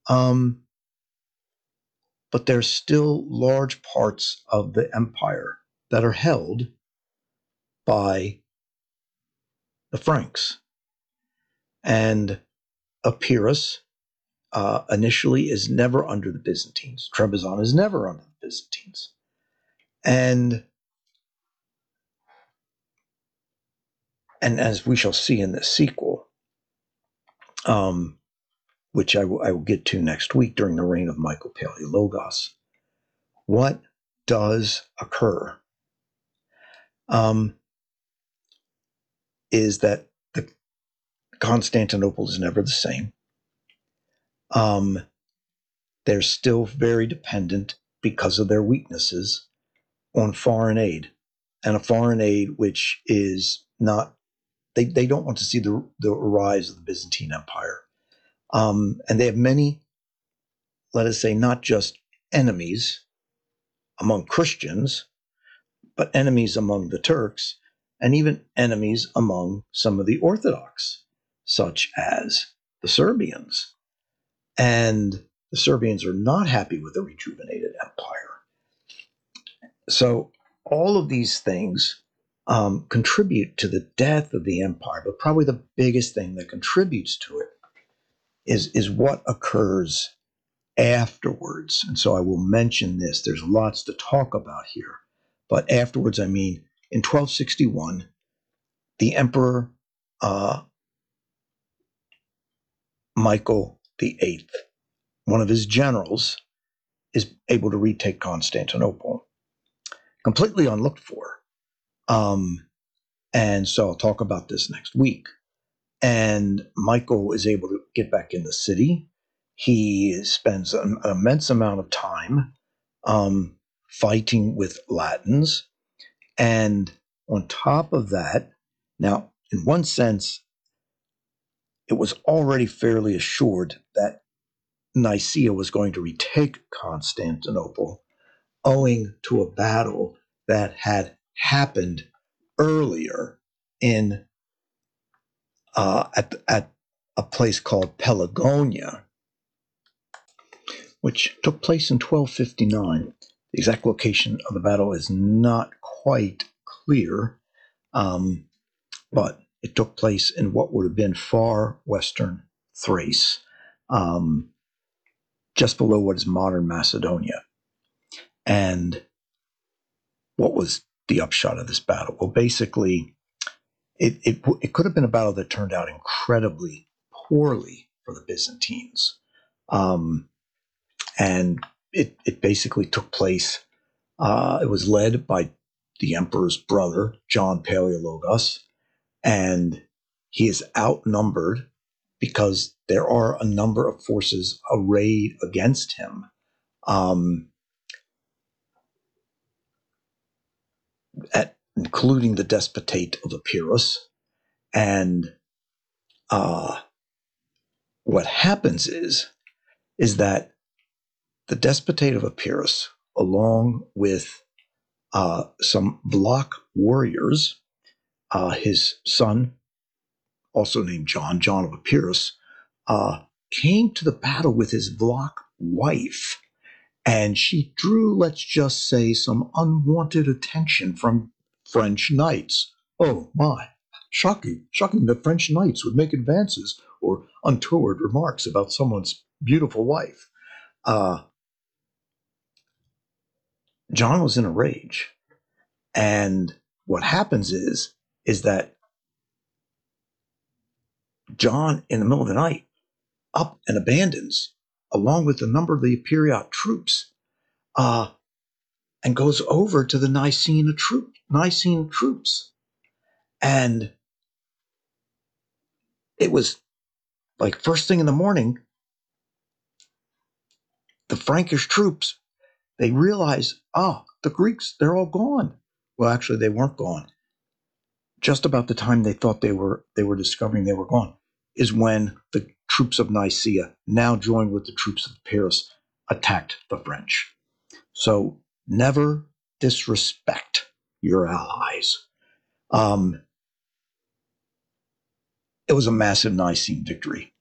Um, but there's still large parts of the empire that are held by the Franks. And Epirus initially is never under the Byzantines. Trebizond is never under the Byzantines. And as we shall see in the sequel, which I will get to next week during the reign of Michael Paleologos, what does occur is that Constantinople is never the same. They're still very dependent because of their weaknesses on foreign aid, and a foreign aid which is not, they don't want to see the rise of the Byzantine Empire. And they have many, let us say, not just enemies among Christians, but enemies among the Turks, and even enemies among some of the Orthodox, such as the Serbians. And the Serbians are not happy with the rejuvenated empire. So all of these things contribute to the death of the empire, but probably the biggest thing that contributes to it is what occurs afterwards. And so I will mention this. There's lots to talk about here. But afterwards, I mean, in 1261, the Emperor Michael VIII, one of his generals, is able to retake Constantinople, completely unlooked for. And so I'll talk about this next week. And Michael is able to get back in the city. He spends an immense amount of time fighting with Latins. And on top of that, now, in one sense, it was already fairly assured that Nicaea was going to retake Constantinople, owing to a battle that had happened earlier in at a place called Pelagonia, which took place in 1259. The exact location of the battle is not quite clear, but it took place in what would have been far western Thrace, just below what is modern Macedonia. And what was the upshot of this battle? Well, basically, it could have been a battle that turned out incredibly poorly for the Byzantines. And it basically took place, it was led by the emperor's brother, John Paleologos, and he is outnumbered because there are a number of forces arrayed against him. Including the despotate of Epirus. And what happens is that the despotate of Epirus, along with some Vlach warriors, his son, also named John of Epirus, came to the battle with his Vlach wife, and she drew, let's just say, some unwanted attention from French knights. Oh my, shocking that French knights would make advances or untoward remarks about someone's beautiful wife. John was in a rage. And what happens is that John, in the middle of the night, up and abandons, along with a number of the Epirote troops, and goes over to the Nicene troops. And it was like first thing in the morning, the Frankish troops, they realized, the Greeks, they're all gone. Well, actually, they weren't gone. Just about the time they thought they were discovering they were gone is when the troops of Nicaea, now joined with the troops of Paris, attacked the French. So never disrespect your allies. It was a massive Nicene victory.